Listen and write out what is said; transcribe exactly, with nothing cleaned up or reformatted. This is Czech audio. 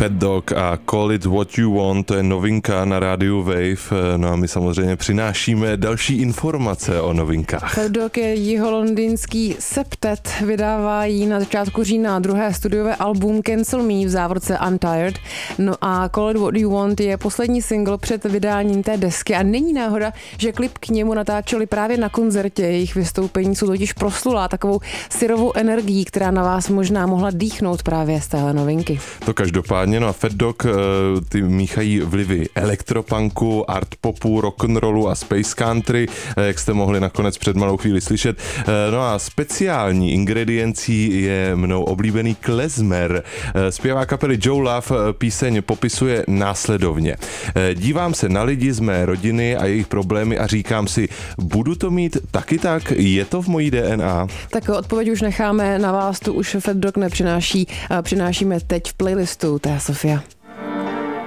Fat Dog a Call It What You Want, to je novinka na rádiu Wave, no a my samozřejmě přinášíme další informace o novinkách. Fat Dog je jiholondýnský septet, vydává jí na začátku října druhé studiové album Cancel Me v závorce I'm Tired. No a Call It What You Want je poslední single před vydáním té desky a není náhoda, že klip k němu natáčeli právě na koncertě. Jejich vystoupení jsou totiž proslulá takovou syrovou energií, která na vás možná mohla dýchnout právě z téhle novinky. To každopádně, no a Fat Dog, ty míchají vlivy elektropunku, art popu, rock'n'rollu a space country, jak jste mohli nakonec před malou chvíli slyšet. No a speciální ingrediencí je mnou oblíbený klezmer. Zpěvák kapely Joe Love píseň popisuje následovně. Dívám se na lidi z mé rodiny a jejich problémy a říkám si, budu to mít taky tak, je to v mojí D N A? Tak odpověď už necháme na vás, tu už Fat Dog nepřináší, přinášíme teď v playlistu. To je Sofia.